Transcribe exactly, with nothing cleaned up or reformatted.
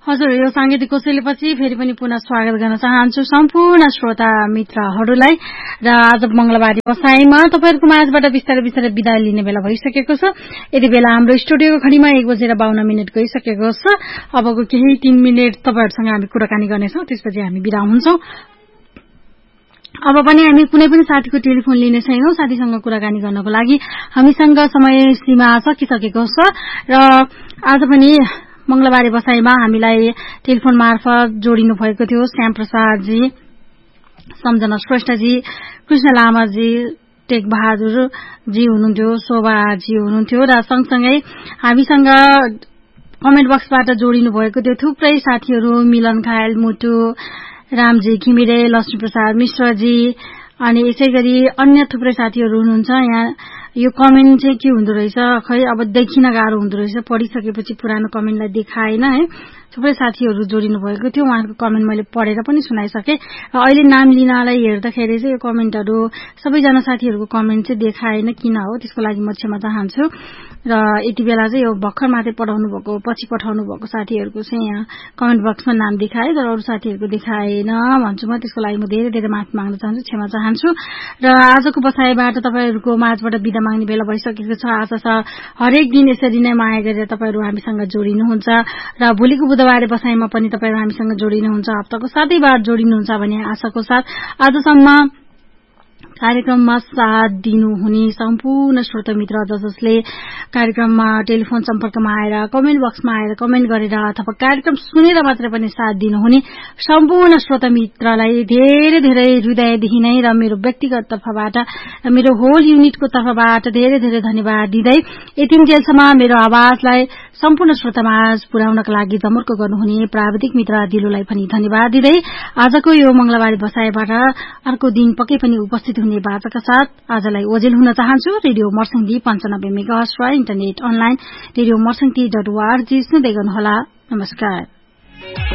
हजुर, यो सांगीतिक कोसेलीपछि फेरि पनि पुनः स्वागत गर्न चाहन्छु सम्पूर्ण श्रोता मित्रहरूलाई। र आज मंगलबार बसाईमा तपाईहरुको माझबाट बिस्तारै बिस्तारै बिदा लिने बेला भइसकेको छ। यति बेला हाम्रो स्टुडियोको घडीमा एक बजेर बाउन्न मिनट गइसकेको छ। अबको केही तीन मिनट तपाईहरुसँग हामी कुराकानी गर्नेछौं, त्यसपछि हामी बिदा हुन्छौं। अब पनि हामी कुनै पनि साथीको टेलिफोन लिने छैनौं। साथीसँग कुराकानी गर्नको लागि हामीसँग समय सीमा सकिसकेको छ र आज पनि मंगलबारे बसाईमा हामीलाई टेलिफोन मार्फत जोडिनु भएको थियो श्याम प्रसाद जी, सम्झना श्रेष्ठजी, कृष्ण लामाजी, टेक बहादुर जी हुनुहुन्थ्यो, शोभा जी हुनुहुन्थ्यो र सँगसँगै हामीसँग कमेन्ट बक्सबाट जोडिनु भएको थियो थुप्रै साथीहरू, मिलन खायल, मुटु, रामजी घिमिरे, लक्ष्मी प्रसाद मिश्रजी अनि यसैगरी अन्य थुप्रै साथीहरू हुनुहुन्छ। यहाँ यो कमेन्ट चाहिँ के हुँदो रहेछ, खै अब देखिन गाह्रो हुँदो रहेछ, पढिसकेपछि पुरानो कमेन्टलाई देखाएन है। थुप्रै साथीहरू जोडिनु भएको थियो, उहाँहरूको कमेन्ट मैले पढेर पनि सुनाइसके र अहिले नाम लिनलाई हेर्दाखेरि चाहिँ यो कमेन्टहरू सबैजना साथीहरूको कमेन्ट चाहिँ देखाएन, किन हो त्यसको लागि म क्षमा चाहन्छु। र यति बेला चाहिँ यो भर्खर मात्रै पठाउनु भएको, पछि पठाउनु भएको साथीहरूको चाहिँ यहाँ कमेन्ट बक्समा नाम देखाए तर अरू साथीहरूको देखाएन भन्छु म, त्यसको लागि म धेरै धेरै माफी माग्न चाहन्छु, क्षमा चाहन्छु। र आजको बसाईबाट तपाईहरुको माझबाट बिदा माग्ने बेला भइसकेको छ। आज छ हरेक दिन यसरी नै माया गरेर तपाईहरु हामीसँग जोडिनुहुन्छ र भोलिको बुधबारे बसाईमा पनि तपाईहरु हामीसँग जोडिनुहुन्छ, हप्ताको सातै बार जोडिनुहुन्छ भन्ने आशाको साथ आजसम्म कार्यक्रममा साथ दिनुहुने सम्पूर्ण श्रोता मित्र ज जसले कार्यक्रममा टेलिफोन सम्पर्कमा आएर, कमेन्ट बक्समा आएर कमेन्ट गरेर अथवा कार्यक्रम सुनेर मात्र पनि साथ दिनुहुने सम्पूर्ण श्रोता मित्रलाई धेरै धेरै हृदयदेखि नै र मेरो व्यक्तिगत तर्फबाट र मेरो होल युनिटको तर्फबाट धेरै धेरै धन्यवाद दिँदै यतिन्जेलसम्म मेरो आवाजलाई सम्पूर्ण श्रोतामाझ पुर्याउनका लागि जमर्को गर्नुहुने प्राविधिक मित्र दिलुलाई पनि धन्यवाद दिँदै आजको यो मंगलबारे बसाईबाट अर्को दिन पक्कै पनि उपस्थित हुने बाचाका साथ आजलाई ओजेल हुन चाहन्छु। रेडियो मर्सिङदी पञ्चानब्बे मेगाहर्ज र internet online radio मर्सिङदी dot ORG सुन्दै गर्नुहोला। नमस्कार।